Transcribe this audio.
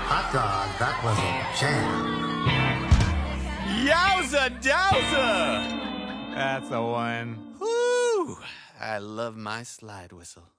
Hot dog, that was a jam. Yowza dowza! That's the one. Woo! I love my slide whistle.